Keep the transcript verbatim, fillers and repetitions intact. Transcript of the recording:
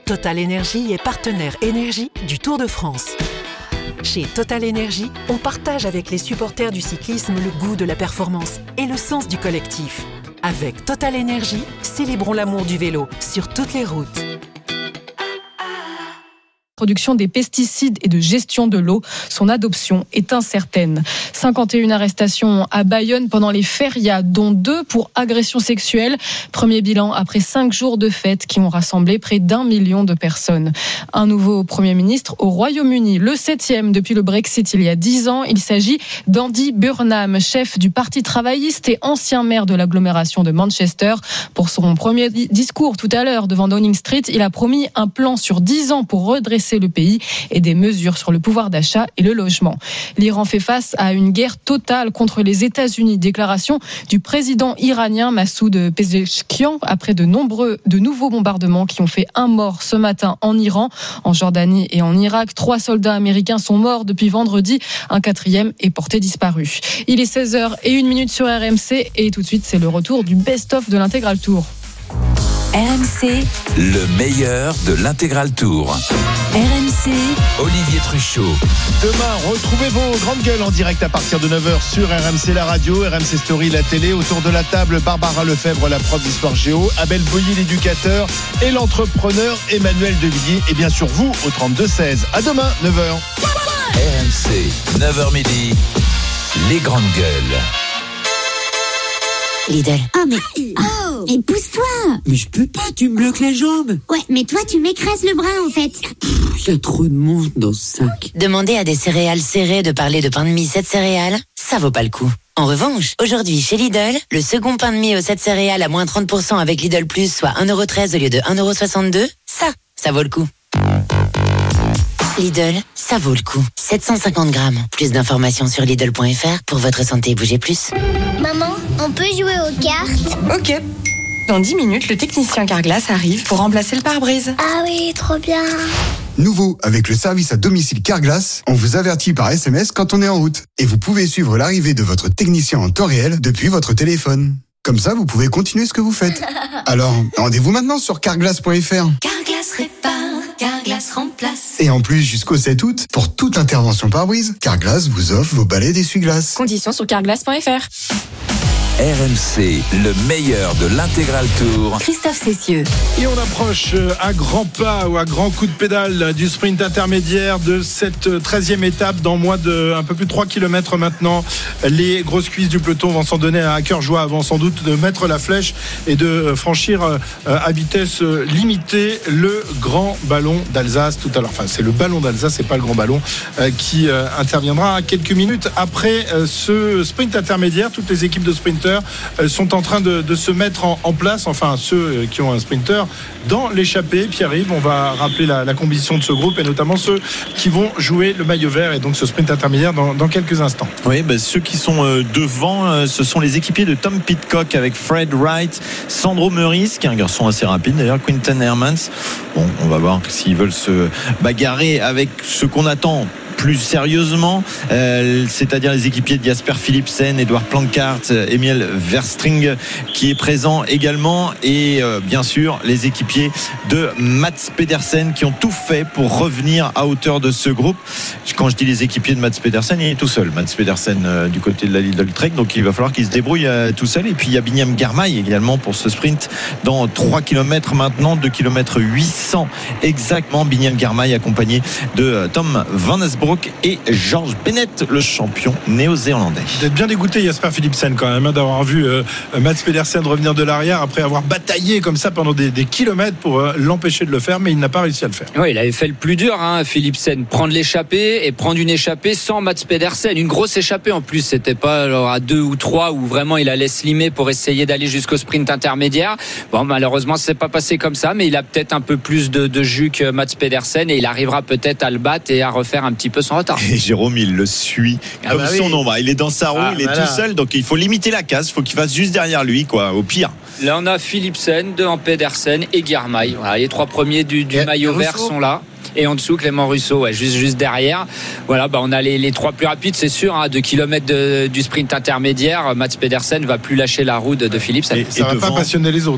Total Énergie est partenaire énergie du Tour de France. Chez Total Énergie, on partage avec les supporters du cyclisme le goût de la performance et le sens du collectif. Avec Total Énergie, célébrons l'amour du vélo sur toutes les routes. Production des pesticides et de gestion de l'eau, son adoption est incertaine. cinquante et une arrestations à Bayonne pendant les férias, dont deux pour agression sexuelle. Premier bilan après cinq jours de fêtes qui ont rassemblé près d'un million de personnes. Un nouveau Premier ministre au Royaume-Uni, le septième depuis le Brexit il y a dix ans. Il s'agit d'Andy Burnham, chef du Parti travailliste et ancien maire de l'agglomération de Manchester. Pour son premier discours tout à l'heure devant Downing Street, il a promis un plan sur dix ans pour redresser le pays et des mesures sur le pouvoir d'achat et le logement. L'Iran fait face à une guerre totale contre les États-Unis. Déclaration du président iranien Massoud Pezeshkian après de nombreux, de nouveaux bombardements qui ont fait un mort ce matin en Iran, en Jordanie et en Irak. Trois soldats américains sont morts depuis vendredi. Un quatrième est porté disparu. Il est seize heures zéro un sur R M C et tout de suite c'est le retour du best-of de l'Intégral Tour. R M C, le meilleur de l'Intégral Tour. R M C, Olivier Truchot. Demain, retrouvez vos grandes gueules en direct à partir de neuf heures sur R M C la radio, R M C Story la télé. Autour de la table, Barbara Lefebvre, la prof d'histoire géo, Abel Boyer, l'éducateur, et l'entrepreneur Emmanuel Devilliers. Et bien sûr, vous, au trente-deux seize. À demain, neuf heures. R M C, neuf heures midi, les grandes gueules. Lidl. Oh mais... Oh Et pousse-toi. Mais je peux pas, tu me bloques les jambes. Ouais, mais toi tu m'écrases le bras en fait. Il y a trop de monde dans ce sac. Demandez à des céréales serrées de parler de pain de mie sept céréales, ça vaut pas le coup. En revanche, aujourd'hui chez Lidl, le second pain de mie aux sept céréales à moins trente pour cent avec Lidl Plus, soit un euro treize au lieu de un euro soixante-deux, ça, ça vaut le coup. Lidl, ça vaut le coup. sept cent cinquante grammes. Plus d'informations sur Lidl point F R pour votre santé, bougez plus. Maman, on peut jouer aux cartes? Ok. Dans dix minutes, le technicien Carglass arrive pour remplacer le pare-brise. Ah oui, trop bien. Nouveau, avec le service à domicile Carglass, on vous avertit par S M S quand on est en route. Et vous pouvez suivre l'arrivée de votre technicien en temps réel depuis votre téléphone. Comme ça, vous pouvez continuer ce que vous faites. Alors, rendez-vous maintenant sur carglass point F R. Carglass répare, Carglass remplace. Et en plus, jusqu'au sept août, pour toute intervention pare-brise, Carglass vous offre vos balais d'essuie-glace. Conditions sur carglass point F R. R M C, le meilleur de l'Intégral Tour. Christophe Cessieux. Et on approche à grands pas ou à grands coups de pédale du sprint intermédiaire de cette treizième étape dans moins de un peu plus de trois kilomètres maintenant. Les grosses cuisses du peloton vont s'en donner à cœur joie avant sans doute de mettre la flèche et de franchir à vitesse limitée le grand ballon d'Alsace tout à l'heure. Enfin, c'est le ballon d'Alsace, c'est pas le grand ballon qui interviendra quelques minutes après ce sprint intermédiaire. Toutes les équipes de sprinters sont en train de, de se mettre en, en place, enfin ceux qui ont un sprinter dans l'échappée. Pierre-Yves, on va rappeler la, la composition de ce groupe et notamment ceux qui vont jouer le maillot vert et donc ce sprint intermédiaire dans, dans quelques instants. Oui, bah, ceux qui sont euh, devant, euh, ce sont les équipiers de Tom Pidcock avec Fred Wright, Sandro Meurice, qui est un garçon assez rapide d'ailleurs, Quinten Hermans. Bon, on va voir s'ils veulent se bagarrer avec ce qu'on attend plus sérieusement, euh, c'est-à-dire les équipiers de Jasper Philipsen, Edouard Planckaert, Emil Verstring qui est présent également et euh, bien sûr les équipiers de Mats Pedersen qui ont tout fait pour revenir à hauteur de ce groupe. Quand je dis les équipiers de Mats Pedersen, il est tout seul, Mats Pedersen euh, du côté de la Lidl Trek, donc il va falloir qu'il se débrouille euh, tout seul. Et puis il y a Binyam Girmay également pour ce sprint dans trois kilomètres maintenant, deux kilomètres huit cents exactement. Binyam Girmay accompagné de euh, Tom Van Esbroek et George Bennett, le champion néo-zélandais. Vous êtes bien dégoûté, Jasper Philipsen, quand même, hein, d'avoir vu euh, Mats Pedersen revenir de l'arrière après avoir bataillé comme ça pendant des, des kilomètres pour euh, l'empêcher de le faire, mais il n'a pas réussi à le faire. Oui, il avait fait le plus dur, hein, Philipsen, prendre l'échappée et prendre une échappée sans Mats Pedersen. Une grosse échappée en plus, c'était pas alors, à deux ou trois où vraiment il allait slimer pour essayer d'aller jusqu'au sprint intermédiaire. Bon, malheureusement, c'est pas passé comme ça, mais il a peut-être un peu plus de, de jus que Mats Pedersen et il arrivera peut-être à le battre et à refaire un petit peu son retard. Et Jérôme, il le suit ah comme bah son oui. ombre. Il est dans sa roue, ah, il est voilà. tout seul, donc il faut limiter la casse. Il faut qu'il fasse juste derrière lui, quoi, au pire. Là, on a Philipsen, devant Pedersen et Girmay. Voilà, les trois premiers du, du maillot Rousseau. vert sont là. Et en dessous, Clément Russo, ouais, juste, juste derrière. Voilà, bah, on a les, les trois plus rapides, c'est sûr, hein, deux kilomètres de, du sprint intermédiaire. Mats Pedersen va plus lâcher la roue de, de Philipsen. Et ça ne va pas passionner les autres.